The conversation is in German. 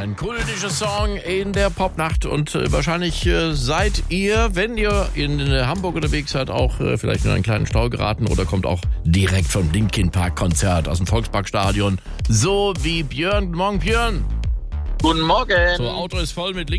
Ein kultischer Song in der Popnacht und wahrscheinlich seid ihr, wenn ihr in Hamburg unterwegs seid, auch vielleicht in einen kleinen Stau geraten oder kommt auch direkt vom Linkin Park Konzert aus dem Volksparkstadion. So wie Björn. Guten Morgen, Björn. Guten Morgen. So, Auto ist voll mit Linkin